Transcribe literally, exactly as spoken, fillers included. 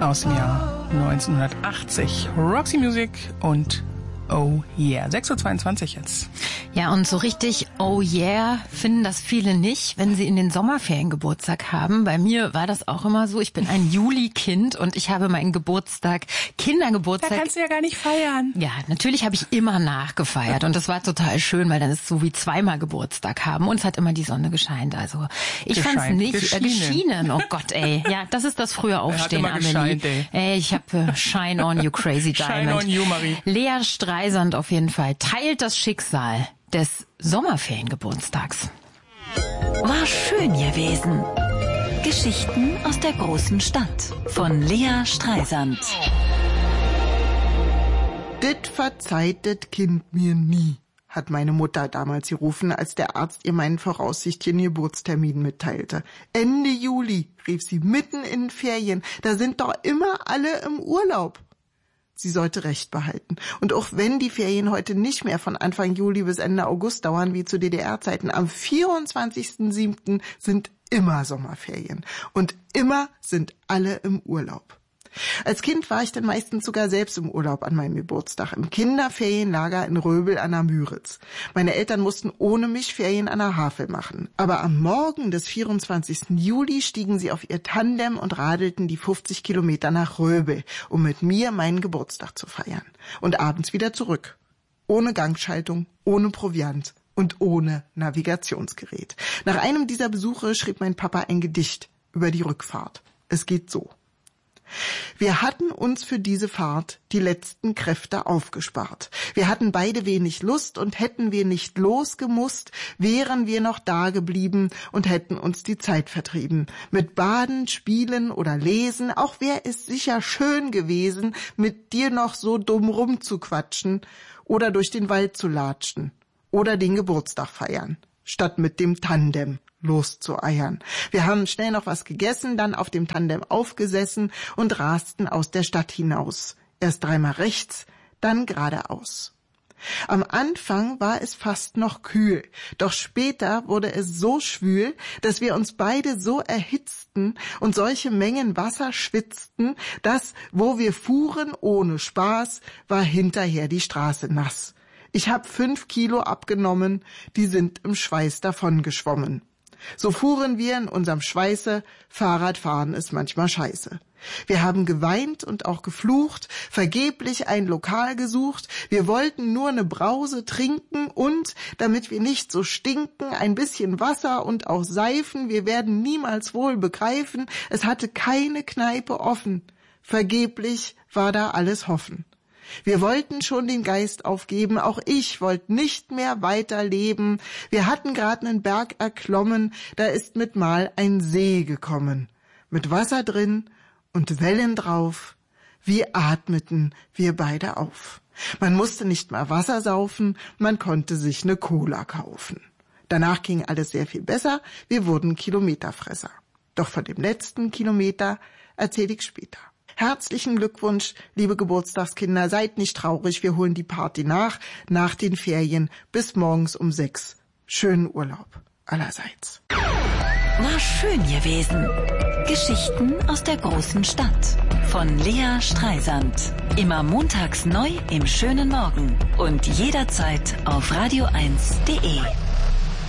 aus dem Jahr neunzehnhundertachtzig. Roxy Music und Oh Yeah. sechs Uhr zweiundzwanzig jetzt. Ja, und so richtig Oh Yeah finden das viele nicht, wenn sie in den Sommerferien Geburtstag haben. Bei mir war das auch immer so. Ich bin ein Juli-Kind und ich habe meinen Geburtstag, Kindergeburtstag. Da kannst du ja gar nicht feiern. Ja, natürlich habe ich immer nachgefeiert und das war total schön, weil dann ist es so wie zweimal Geburtstag haben und es hat immer die Sonne gescheint. Also ich fand's nicht. Geschienen. Äh, geschienen. Oh Gott, ey. Ja, das ist das frühe Aufstehen, Amelie. Gescheint, ey. ey, ich habe äh, Shine on you crazy diamond. Shine on you, Marie. Lea Streisand auf jeden Fall teilt das Schicksal des Sommerferiengeburtstags. War schön gewesen. Geschichten aus der großen Stadt von Lea Streisand. Dit verzeiht det Kind mir nie, hat meine Mutter damals gerufen, als der Arzt ihr meinen voraussichtlichen Geburtstermin mitteilte. Ende Juli, rief sie, mitten in den Ferien, da sind doch immer alle im Urlaub. Sie sollte Recht behalten. Und auch wenn die Ferien heute nicht mehr von Anfang Juli bis Ende August dauern, wie zu D D R-Zeiten, am vierundzwanzigsten siebten sind immer Sommerferien. Und immer sind alle im Urlaub. Als Kind war ich dann meistens sogar selbst im Urlaub an meinem Geburtstag, im Kinderferienlager in Röbel an der Müritz. Meine Eltern mussten ohne mich Ferien an der Havel machen. Aber am Morgen des vierundzwanzigsten Juli stiegen sie auf ihr Tandem und radelten die fünfzig Kilometer nach Röbel, um mit mir meinen Geburtstag zu feiern. Und abends wieder zurück. Ohne Gangschaltung, ohne Proviant und ohne Navigationsgerät. Nach einem dieser Besuche schrieb mein Papa ein Gedicht über die Rückfahrt. Es geht so. Wir hatten uns für diese Fahrt die letzten Kräfte aufgespart. Wir hatten beide wenig Lust und hätten wir nicht losgemusst, wären wir noch da geblieben und hätten uns die Zeit vertrieben. Mit Baden, Spielen oder Lesen, auch wär es sicher schön gewesen, mit dir noch so dumm rumzuquatschen oder durch den Wald zu latschen oder den Geburtstag feiern, statt mit dem Tandem loszueiern. Wir haben schnell noch was gegessen, dann auf dem Tandem aufgesessen und rasten aus der Stadt hinaus. Erst dreimal rechts, dann geradeaus. Am Anfang war es fast noch kühl, doch später wurde es so schwül, dass wir uns beide so erhitzten und solche Mengen Wasser schwitzten, dass, wo wir fuhren ohne Spaß, war hinterher die Straße nass. Ich hab fünf Kilo abgenommen, die sind im Schweiß davongeschwommen. So fuhren wir in unserem Schweiße, Fahrradfahren ist manchmal scheiße. Wir haben geweint und auch geflucht, vergeblich ein Lokal gesucht, wir wollten nur eine Brause trinken und, damit wir nicht so stinken, ein bisschen Wasser und auch Seifen, wir werden niemals wohl begreifen, es hatte keine Kneipe offen, vergeblich war da alles hoffen. Wir wollten schon den Geist aufgeben, auch ich wollte nicht mehr weiterleben. Wir hatten grad nen Berg erklommen, da ist mit Mal ein See gekommen. Mit Wasser drin und Wellen drauf, wir atmeten wir beide auf. Man musste nicht mal Wasser saufen, man konnte sich ne Cola kaufen. Danach ging alles sehr viel besser, wir wurden Kilometerfresser. Doch von dem letzten Kilometer erzähl ich später. Herzlichen Glückwunsch, liebe Geburtstagskinder, seid nicht traurig, wir holen die Party nach, nach den Ferien, bis morgens um sechs. Schönen Urlaub, allerseits. War schön gewesen. Geschichten aus der großen Stadt von Lea Streisand. Immer montags neu im schönen Morgen und jederzeit auf radio eins punkt de.